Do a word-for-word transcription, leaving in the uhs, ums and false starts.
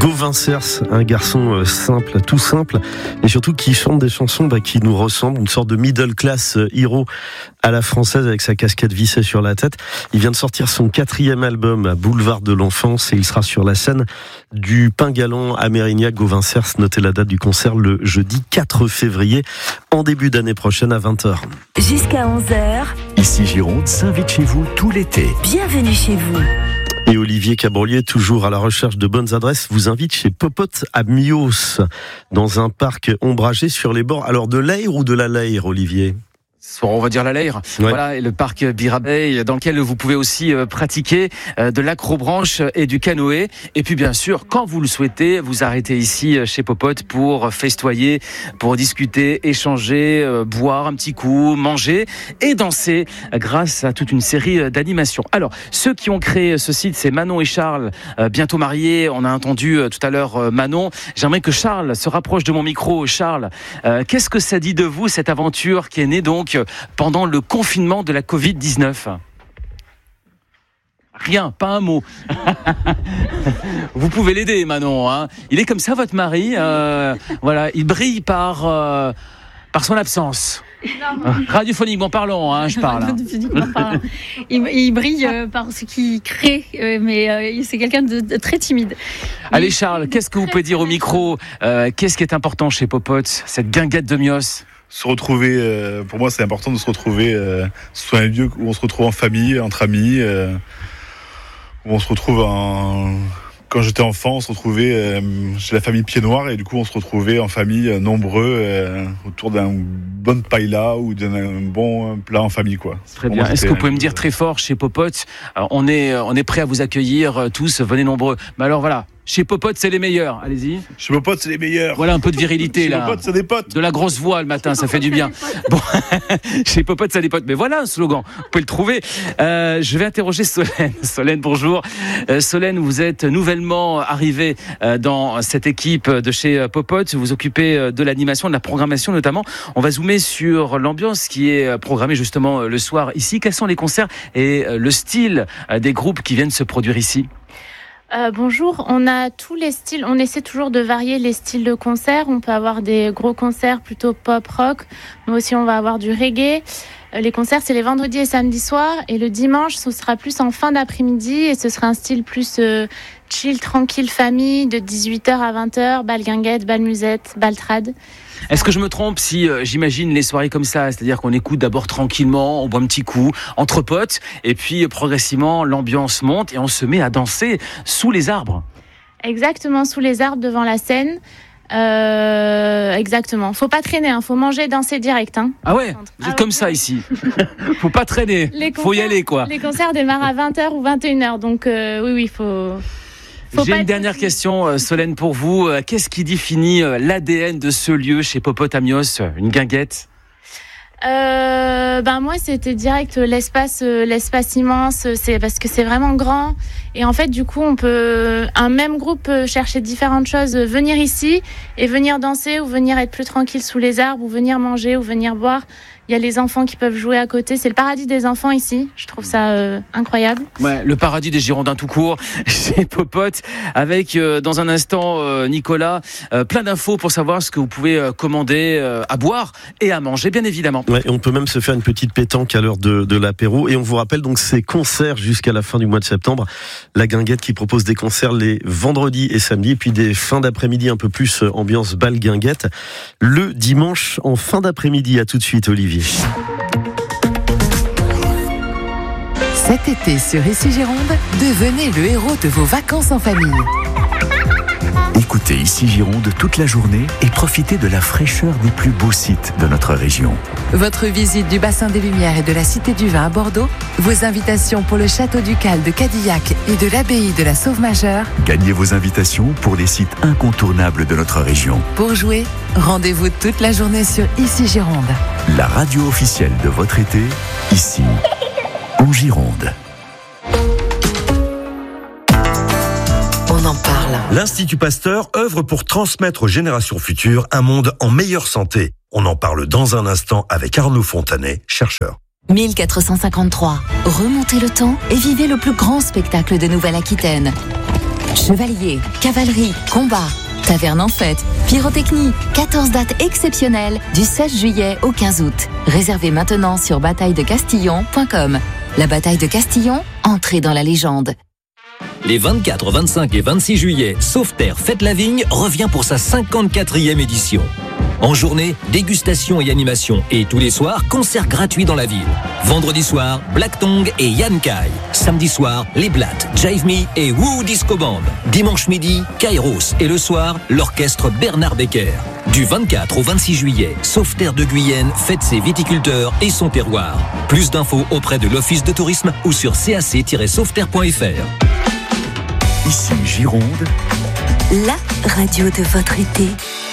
Gauvin Cers, un garçon simple, tout simple, et surtout qui chante des chansons bah, qui nous ressemblent, une sorte de middle class hero à la française avec sa casquette vissée sur la tête. Il vient de sortir son quatrième album à Boulevard de l'Enfance et il sera sur la scène du Pain Galant à Mérignac. Gauvin Cers, notez la date du concert le jeudi quatre février, en début d'année prochaine à vingt heures. Jusqu'à onze heures. Ici Gironde s'invite chez vous tout l'été. Bienvenue chez vous. Et Olivier Cabrolier, toujours à la recherche de bonnes adresses, vous invite chez Popote à Mios, dans un parc ombragé sur les bords. Alors de l'Ayre ou de la Leyre, Olivier ? On va dire la Leyre, ouais. Voilà, et le parc Birabey, dans lequel vous pouvez aussi pratiquer de l'acrobranche et du canoë. Et puis bien sûr, quand vous le souhaitez, vous arrêtez ici chez Popote pour festoyer, pour discuter, échanger, boire un petit coup, manger et danser grâce à toute une série d'animations. Alors, ceux qui ont créé ce site, c'est Manon et Charles, bientôt mariés. On a entendu tout à l'heure Manon. J'aimerais que Charles se rapproche de mon micro. Charles, qu'est-ce que ça dit de vous, cette aventure qui est née donc pendant le confinement de la covid dix-neuf? Rien, pas un mot. Vous pouvez l'aider, Manon. Hein. Il est comme ça, votre mari. Euh, voilà, il brille par, euh, par son absence. Non. Radiophoniquement parlant, hein, je parle. Radiophoniquement parlant. Il, il brille euh, par ce qu'il crée, euh, mais euh, c'est quelqu'un de, de très timide. Allez, Charles, qu'est-ce que vous pouvez dire au micro? euh, Qu'est-ce qui est important chez Popote, cette guinguette de Mios? Se retrouver, euh, pour moi c'est important de se retrouver euh, sur un lieu où on se retrouve en famille, entre amis, euh, où on se retrouve en... Quand j'étais enfant, on se retrouvait euh, chez la famille Pied Noir et du coup on se retrouvait en famille euh, nombreux euh, autour d'un bonne paella ou d'un bon plat en famille, quoi. Très bien. Est-ce que vous pouvez me dire très fort chez Popote, alors, on est on est prêt à vous accueillir euh, tous, venez nombreux. Mais alors voilà. Chez Popote, c'est les meilleurs. Allez-y. Chez Popote, c'est les meilleurs. Voilà un peu de virilité chez là. Chez Popote, c'est des potes. De la grosse voix le matin, ça fait du bien. Bon, chez Popote, c'est des potes. Mais voilà un slogan. Vous pouvez le trouver. Euh, je vais interroger Solène. Solène, bonjour. Euh, Solène, vous êtes nouvellement arrivée euh, dans cette équipe de chez Popote. Vous vous occupez de l'animation, de la programmation notamment. On va zoomer sur l'ambiance qui est programmée justement le soir ici. Quels sont les concerts et le style des groupes qui viennent se produire ici? Euh, bonjour, on a tous les styles, on essaie toujours de varier les styles de concert. On peut avoir des gros concerts plutôt pop-rock, mais aussi on va avoir du reggae. Euh, les concerts, c'est les vendredis et samedis soirs, et le dimanche, ce sera plus en fin d'après-midi, et ce sera un style plus euh, chill, tranquille, famille, de dix-huit heures à vingt heures, bal guinguette, bal musette, bal trad. Est-ce que je me trompe si euh, j'imagine les soirées comme ça, c'est-à-dire qu'on écoute d'abord tranquillement, on boit un petit coup, entre potes, et puis euh, progressivement l'ambiance monte et on se met à danser sous les arbres? Exactement, sous les arbres devant la scène. Euh, exactement. Faut pas traîner, hein. Faut manger, danser direct. Hein. Ah ouais, vous êtes ah comme ouais. ça ici. Faut pas traîner. Les faut concerts, y aller quoi. Les concerts démarrent à vingt heures ou vingt et une heures, donc euh, oui, oui, faut. Faut J'ai une dernière question, Solène, pour vous. Qu'est-ce qui définit l'A D N de ce lieu chez Popote à Mios, une guinguette? Euh, ben moi c'était direct l'espace l'espace immense, c'est parce que c'est vraiment grand et en fait du coup on peut un même groupe peut chercher différentes choses, venir ici et venir danser ou venir être plus tranquille sous les arbres ou venir manger ou venir boire. Il y a les enfants qui peuvent jouer à côté. C'est le paradis des enfants ici. Je trouve ça euh, incroyable. Ouais, le paradis des Girondins tout court chez Popote. Avec euh, dans un instant euh, Nicolas, euh, plein d'infos pour savoir ce que vous pouvez euh, commander euh, à boire et à manger, bien évidemment. Ouais, on peut même se faire une petite pétanque à l'heure de, de l'apéro. Et on vous rappelle donc ces concerts jusqu'à la fin du mois de septembre. La guinguette qui propose des concerts les vendredis et samedis, et puis des fins d'après-midi un peu plus euh, ambiance bal guinguette le dimanche en fin d'après-midi. À tout de suite, Olivier. Cet été sur Ici Gironde, devenez le héros de vos vacances en famille. Écoutez Ici Gironde toute la journée et profitez de la fraîcheur des plus beaux sites de notre région. Votre visite du bassin des Lumières et de la Cité du Vin à Bordeaux, vos invitations pour le Château ducal de Cadillac et de l'abbaye de la Sauve-Majeure. Gagnez vos invitations pour les sites incontournables de notre région. Pour jouer, rendez-vous toute la journée sur Ici Gironde. La radio officielle de votre été, ici, en Gironde. On en parle. L'Institut Pasteur œuvre pour transmettre aux générations futures un monde en meilleure santé. On en parle dans un instant avec Arnaud Fontanet, chercheur. mille quatre cent cinquante-trois. Remontez le temps et vivez le plus grand spectacle de Nouvelle-Aquitaine. Chevalier, cavalerie, combat, taverne en fête, pyrotechnie. quatorze dates exceptionnelles du seize juillet au quinze août. Réservez maintenant sur bataille de castillon point com. La bataille de Castillon, entrez dans la légende. Les vingt-quatre, vingt-cinq et vingt-six juillet, Sauveterre Fête la Vigne revient pour sa cinquante-quatrième édition. En journée, dégustation et animation. Et tous les soirs, concerts gratuits dans la ville. Vendredi soir, Black Tongue et Yann Kai. Samedi soir, Les Blattes, Jive Me et Woo Disco Band. Dimanche midi, Kairos. Et le soir, l'orchestre Bernard Becker. Du vingt-quatre au vingt-six juillet, Sauveterre de Guyenne fête ses viticulteurs et son terroir. Plus d'infos auprès de l'Office de tourisme ou sur cac tiret sauveterre point f r. Ici Gironde, La radio de votre été.